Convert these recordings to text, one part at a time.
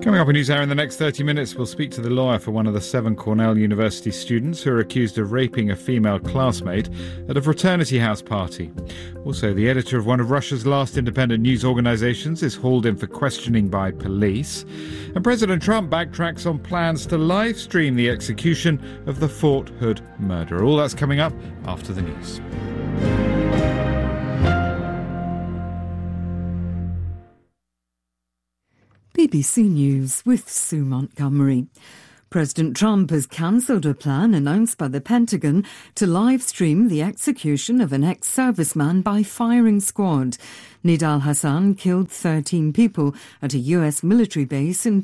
Coming up in NewsHour in the next 30 minutes, we'll speak to the lawyer for one of the 7 Cornell University students who are accused of raping a female classmate at a fraternity house party. Also, the editor of one of Russia's last independent news organisations is hauled in for questioning by police. And President Trump backtracks on plans to live stream the execution of the Fort Hood murderer. All that's coming up after the news. BBC News with Sue Montgomery. President Trump has cancelled a plan announced by the Pentagon to live stream the execution of an ex-serviceman by firing squad. Nidal Hassan killed 13 people at a US military base in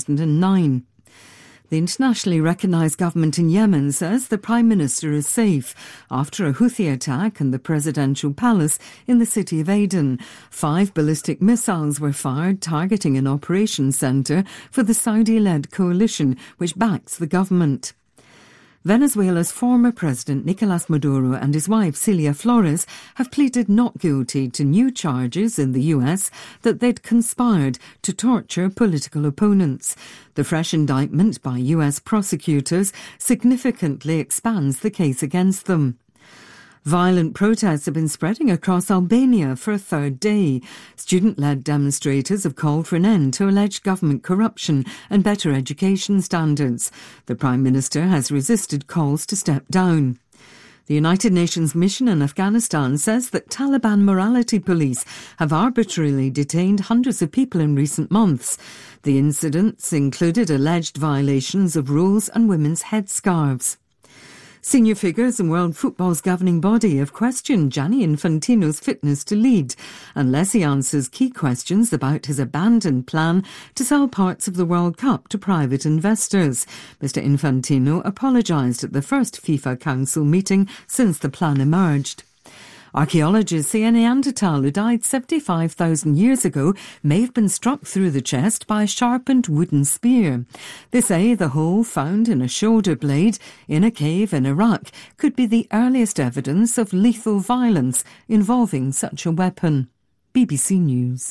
2009. The internationally recognised government in Yemen says the Prime Minister is safe after a Houthi attack on the presidential palace in the city of Aden. 5 ballistic missiles were fired targeting an operations centre for the Saudi-led coalition which backs the government. Venezuela's former president Nicolás Maduro and his wife Celia Flores have pleaded not guilty to new charges in the US that they'd conspired to torture political opponents. The fresh indictment by US prosecutors significantly expands the case against them. Violent protests have been spreading across Albania for a 3rd day. Student-led demonstrators have called for an end to alleged government corruption and better education standards. The Prime Minister has resisted calls to step down. The United Nations mission in Afghanistan says that Taliban morality police have arbitrarily detained hundreds of people in recent months. The incidents included alleged violations of rules on women's headscarves. Senior figures in world football's governing body have questioned Gianni Infantino's fitness to lead, unless he answers key questions about his abandoned plan to sell parts of the World Cup to private investors. Mr. Infantino apologised at the first FIFA Council meeting since the plan emerged. Archaeologists say a Neanderthal who died 75,000 years ago may have been struck through the chest by a sharpened wooden spear. They say the hole found in a shoulder blade in a cave in Iraq could be the earliest evidence of lethal violence involving such a weapon. BBC News.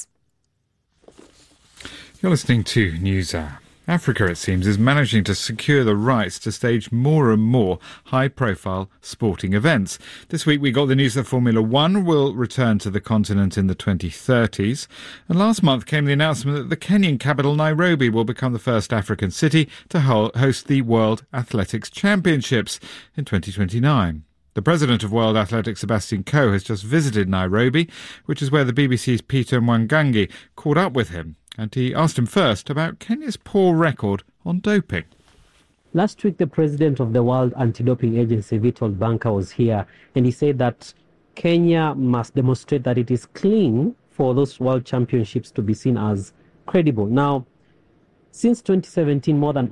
You're listening to NewsHour. Africa, it seems, is managing to secure the rights to stage more and more high-profile sporting events. This week we got the news that Formula One will return to the continent in the 2030s. And last month came the announcement that the Kenyan capital, Nairobi, will become the first African city to host the World Athletics Championships in 2029. The president of World Athletics, Sebastian Coe, has just visited Nairobi, which is where the BBC's Peter Mwangangi caught up with him. And he asked him first about Kenya's poor record on doping. Last week, the president of the World Anti-Doping Agency, Vitold Banka, was here, and he said that Kenya must demonstrate that it is clean for those world championships to be seen as credible. Now, since 2017, more than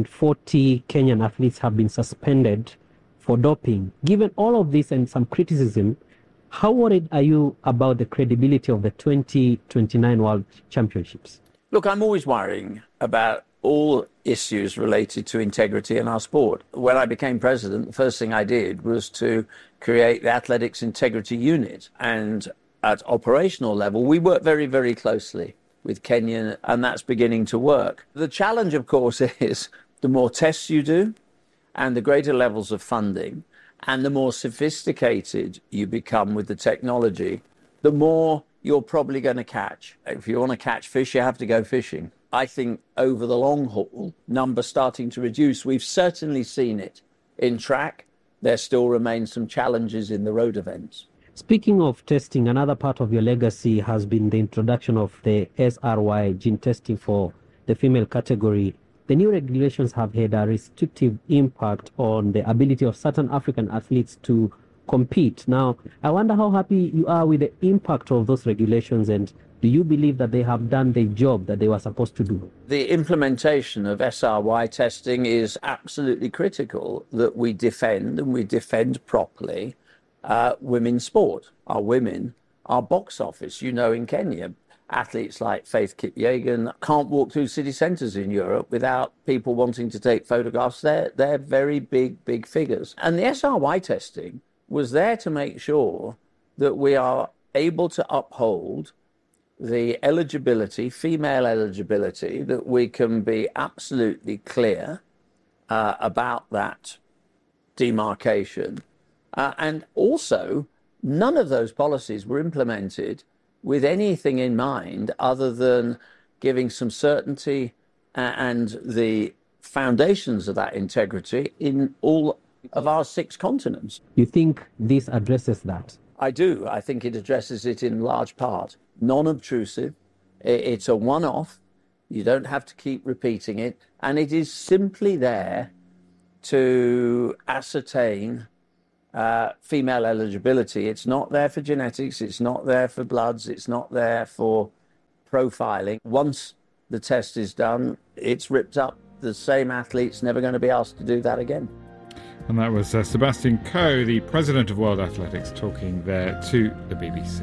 140 Kenyan athletes have been suspended for doping. Given all of this and some criticism, how worried are you about the credibility of the 2029 World Championships? Look, I'm always worrying about all issues related to integrity in our sport. When I became president, the first thing I did was to create the Athletics Integrity Unit. And at operational level, we work very, very closely with Kenya, and that's beginning to work. The challenge, of course, is the more tests you do and the greater levels of funding, and the more sophisticated you become with the technology, the more you're probably going to catch. If you want to catch fish, you have to go fishing. I think over the long haul, numbers starting to reduce. We've certainly seen it in track. There still remain some challenges in the road events. Speaking of testing, another part of your legacy has been the introduction of the SRY gene testing for the female category. The new regulations have had a restrictive impact on the ability of certain African athletes to compete. Now, I wonder how happy you are with the impact of those regulations, and do you believe that they have done the job that they were supposed to do? The implementation of SRY testing is absolutely critical, that we defend, and we defend properly, women's sport. Our women, our box office, in Kenya. Athletes like Faith Kipyegon can't walk through city centres in Europe without people wanting to take photographs. They're very big figures. And the SRY testing was there to make sure that we are able to uphold the eligibility, female eligibility, that we can be absolutely clear about that demarcation. And also, none of those policies were implemented with anything in mind other than giving some certainty and the foundations of that integrity in all of our 6 continents. You think this addresses that? I do. I think it addresses it in large part. Non-obtrusive. It's a one-off. You don't have to keep repeating it. And it is simply there to ascertain female eligibility. It's not there for genetics. It's not there for bloods. It's not there for profiling. Once the test is done, it's ripped up. The same athlete's never going to be asked to do that again. And that was Sebastian Coe, the president of World Athletics, talking there to the BBC.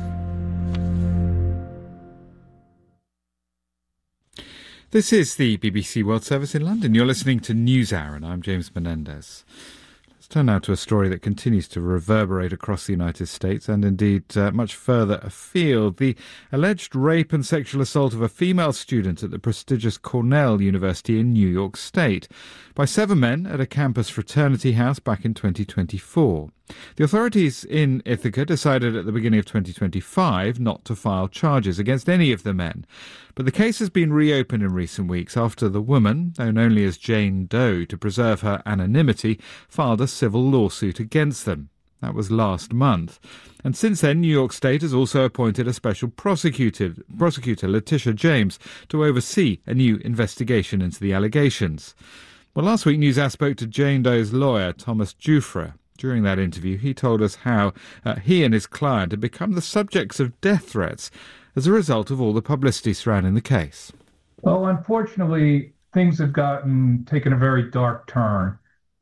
This is the BBC World Service in London. You're listening to NewsHour, and I'm James Menendez. Let's turn now to a story that continues to reverberate across the United States and indeed much further afield. The alleged rape and sexual assault of a female student at the prestigious Cornell University in New York State by 7 men at a campus fraternity house back in 2024. The authorities in Ithaca decided at the beginning of 2025 not to file charges against any of the men. But the case has been reopened in recent weeks after the woman, known only as Jane Doe to preserve her anonymity, filed a civil lawsuit against them. That was last month. And since then, New York State has also appointed a special prosecutor, Letitia James, to oversee a new investigation into the allegations. Well, last week, NewsHour spoke to Jane Doe's lawyer, Thomas Giuffre. During that interview, he told us how he and his client had become the subjects of death threats as a result of all the publicity surrounding the case. Well, unfortunately, things have taken a very dark turn.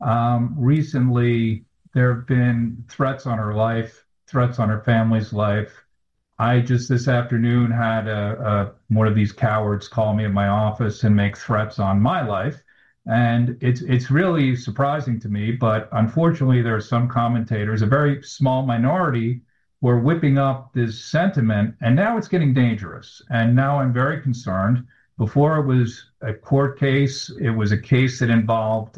Recently, there have been threats on her life, threats on her family's life. I just this afternoon had one of these cowards call me at my office and make threats on my life. And it's really surprising to me, but unfortunately there are some commentators, a very small minority, who are whipping up this sentiment, and now it's getting dangerous. And now I'm very concerned. Before it was a court case, it was a case that involved,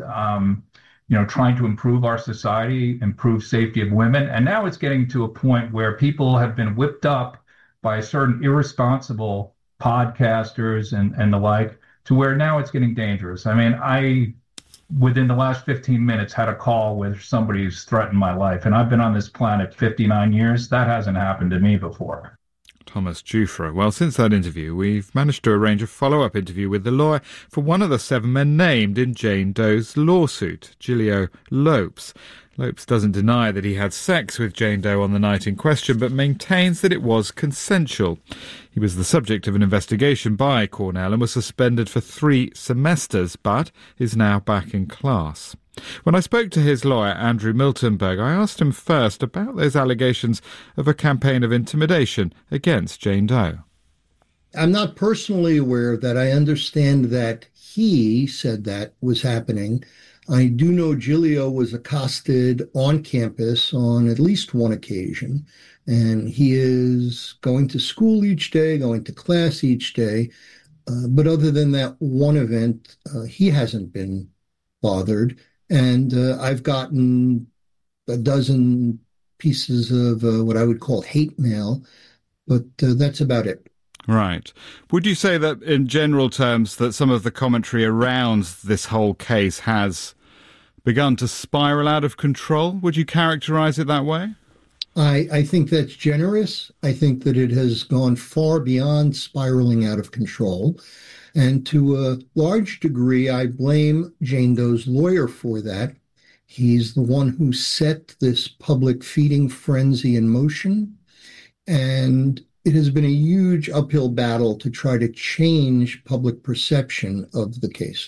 trying to improve our society, improve safety of women. And now it's getting to a point where people have been whipped up by certain irresponsible podcasters and the like, to where now it's getting dangerous. I mean, within the last 15 minutes, had a call where somebody who's threatened my life. And I've been on this planet 59 years. That hasn't happened to me before. Thomas Giuffre. Well, since that interview, we've managed to arrange a follow-up interview with the lawyer for one of the 7 men named in Jane Doe's lawsuit, Giulio Lopes. Lopes doesn't deny that he had sex with Jane Doe on the night in question, but maintains that it was consensual. He was the subject of an investigation by Cornell and was suspended for 3 semesters, but is now back in class. When I spoke to his lawyer, Andrew Miltenberg, I asked him first about those allegations of a campaign of intimidation against Jane Doe. I'm not personally aware of that. I understand that he said that was happening. I do know Giulio was accosted on campus on at least one occasion, and he is going to school each day, going to class each day. But other than that one event, he hasn't been bothered. And I've gotten a dozen pieces of what I would call hate mail, but that's about it. Right. Would you say that in general terms that some of the commentary around this whole case has begun to spiral out of control? Would you characterize it that way? I think that's generous. I think that it has gone far beyond spiraling out of control. And to a large degree, I blame Jane Doe's lawyer for that. He's the one who set this public feeding frenzy in motion. And it has been a huge uphill battle to try to change public perception of the case.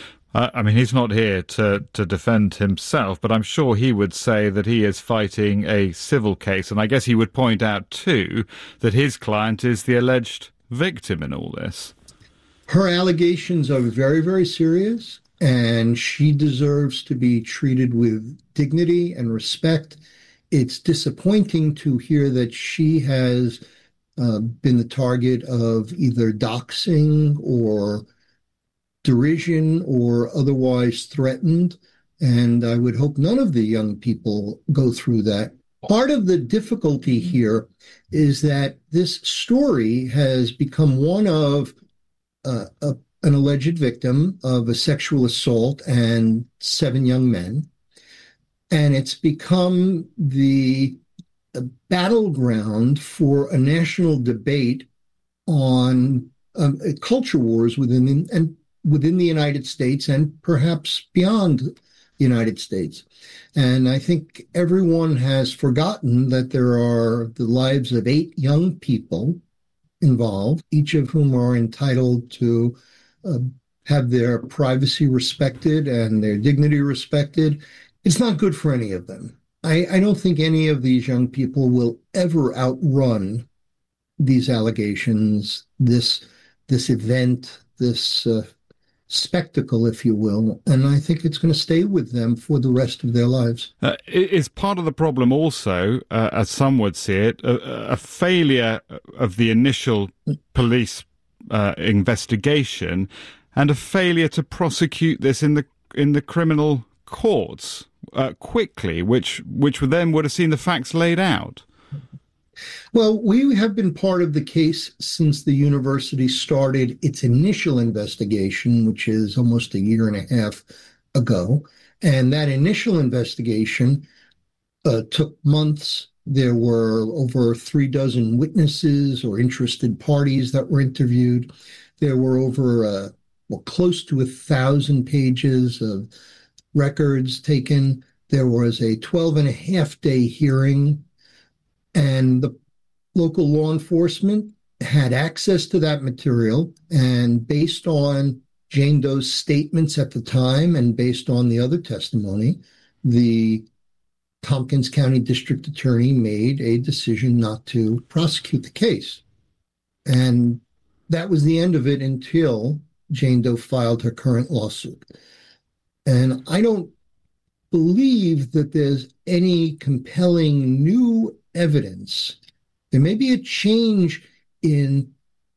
I mean, he's not here to defend himself, but I'm sure he would say that he is fighting a civil case. And I guess he would point out, too, that his client is the alleged victim in all this. Her allegations are very, very serious, and she deserves to be treated with dignity and respect. It's disappointing to hear that she has been the target of either doxing or derision or otherwise threatened. And I would hope none of the young people go through that. Part of the difficulty here is that this story has become one of an alleged victim of a sexual assault and 7 young men. And it's become the battleground for a national debate on culture wars within the United States and perhaps beyond the United States. And I think everyone has forgotten that there are the lives of 8 young people involved, each of whom are entitled to have their privacy respected and their dignity respected. It's not good for any of them. I don't think any of these young people will ever outrun these allegations, this event, this spectacle, if you will, and I think it's going to stay with them for the rest of their lives. Is part of the problem also, as some would see it, a failure of the initial police investigation and a failure to prosecute this in the criminal courts quickly, which then would have seen the facts laid out? Well, we have been part of the case since the university started its initial investigation, which is almost a year and a half ago. And that initial investigation took months. There were over 36 witnesses or interested parties that were interviewed. There were over close to 1,000 pages of records taken. There was a 12-and-a-half-day hearing, and the local law enforcement had access to that material. And based on Jane Doe's statements at the time and based on the other testimony, the Tompkins County District Attorney made a decision not to prosecute the case. And that was the end of it until Jane Doe filed her current lawsuit. And I don't believe that there's any compelling new evidence. There may be a change in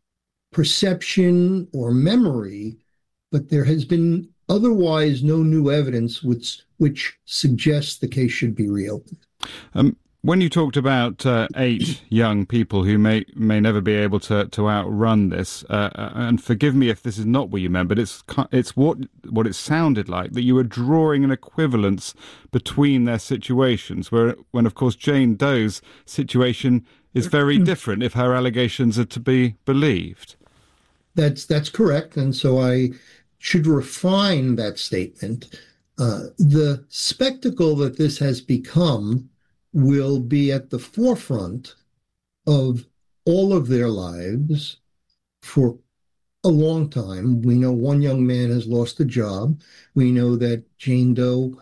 perception or memory, but there has been otherwise no new evidence which suggests the case should be reopened. When you talked about 8 young people who may never be able to outrun this, and forgive me if this is not what you meant, but it's what it sounded like, that you were drawing an equivalence between their situations, when of course Jane Doe's situation is very different if her allegations are to be believed. That's correct, and so I should refine that statement. The spectacle that this has become will be at the forefront of all of their lives for a long time. We know one young man has lost a job. We know that Jane Doe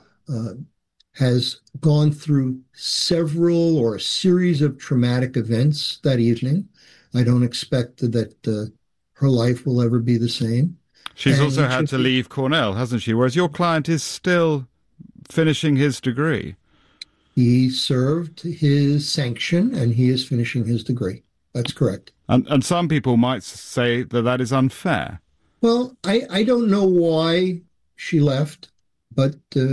has gone through several or a series of traumatic events that evening. I don't expect that her life will ever be the same. She's also had to leave Cornell, hasn't she? Whereas your client is still finishing his degree. He served his sanction and he is finishing his degree. That's correct. And some people might say that is unfair. Well, I don't know why she left, but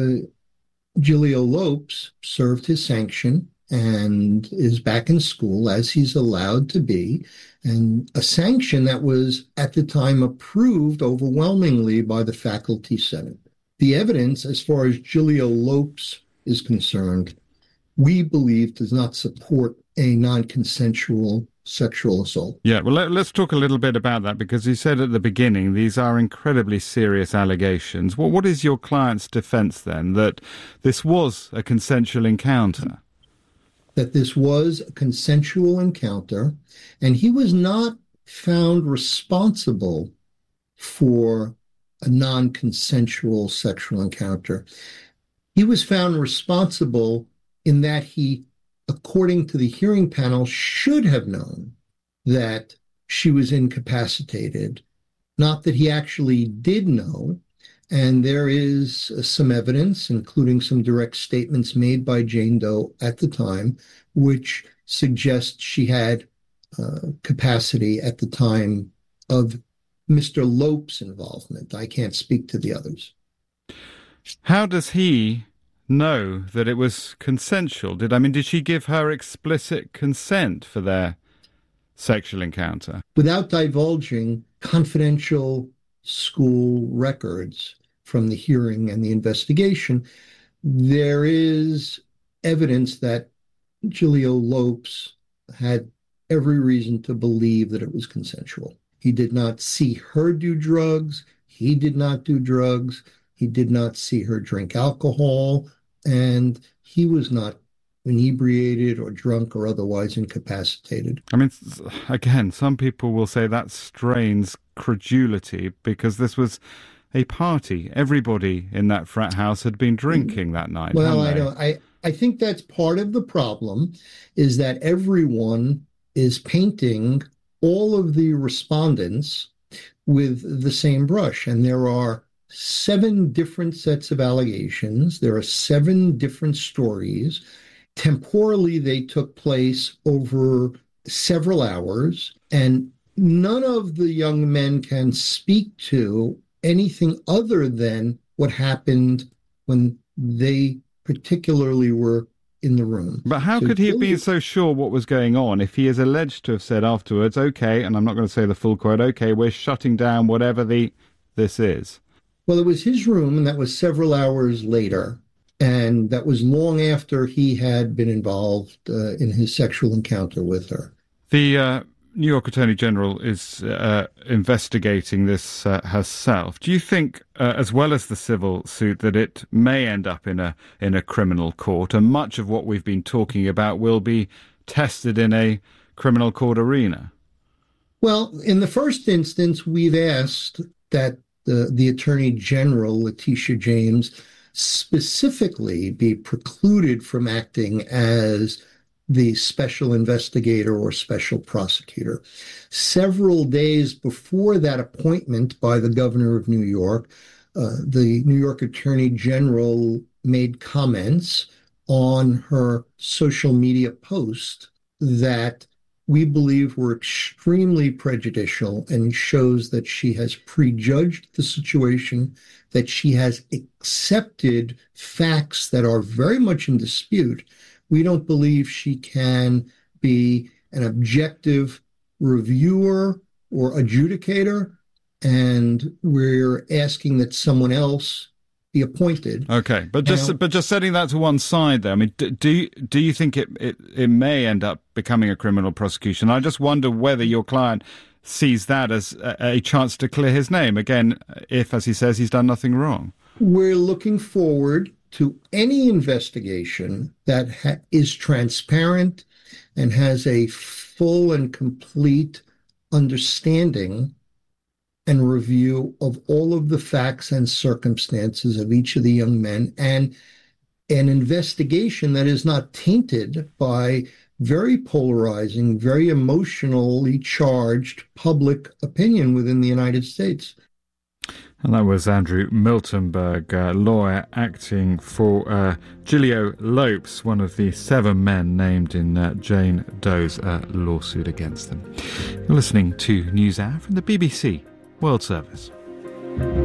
Giulio Lopes served his sanction and is back in school as he's allowed to be, and a sanction that was at the time approved overwhelmingly by the faculty senate. The evidence, as far as Giulio Lopes is concerned, we believe does not support a non-consensual sexual assault. Yeah, well, let's talk a little bit about that, because you said at the beginning these are incredibly serious allegations. What is your client's defense then, that this was a consensual encounter? That this was a consensual encounter, and he was not found responsible for a non-consensual sexual encounter. He was found responsible in that he, according to the hearing panel, should have known that she was incapacitated, not that he actually did know. And there is some evidence, including some direct statements made by Jane Doe at the time, which suggests she had capacity at the time of Mr. Lope's involvement. I can't speak to the others. How does he know that it was consensual? Did she give her explicit consent for their sexual encounter? Without divulging confidential school records from the hearing and the investigation, there is evidence that Giulio Lopes had every reason to believe that it was consensual. He did not see her do drugs. He did not do drugs. He did not see her drink alcohol. And he was not inebriated or drunk or otherwise incapacitated. Again, some people will say that strains credulity because this was a party. Everybody in that frat house had been drinking that night. Well, I think that's part of the problem, is that everyone is painting all of the respondents with the same brush. And there are 7 different sets of allegations. There are 7 different stories. Temporally, they took place over several hours, and none of the young men can speak to anything other than what happened when they particularly were in the room. But how could he have been so sure what was going on if he is alleged to have said afterwards, okay, and I'm not going to say the full quote, okay, we're shutting down whatever this is? Well, it was his room, and that was several hours later. And that was long after he had been involved in his sexual encounter with her. The New York Attorney General is investigating this herself. Do you think, as well as the civil suit, that it may end up in a criminal court, and much of what we've been talking about will be tested in a criminal court arena? Well, in the first instance, we've asked that the Attorney General, Letitia James, specifically be precluded from acting as the special investigator or special prosecutor. Several days before that appointment by the governor of New York, the New York Attorney General made comments on her social media post that we believe were extremely prejudicial and shows that she has prejudged the situation, that she has accepted facts that are very much in dispute. We don't believe she can be an objective reviewer or adjudicator, and we're asking that someone else be appointed. Okay, but just setting that to one side there, do you think it may end up becoming a criminal prosecution? I just wonder whether your client sees that as a chance to clear his name, again, if, as he says, he's done nothing wrong. We're looking forward to any investigation that is transparent and has a full and complete understanding and review of all of the facts and circumstances of each of the young men, and an investigation that is not tainted by very polarizing, very emotionally charged public opinion within the United States. And that was Andrew Miltenberg, lawyer acting for Giulio Lopes, one of the 7 men named in Jane Doe's lawsuit against them. You're listening to NewsHour from the BBC World Service.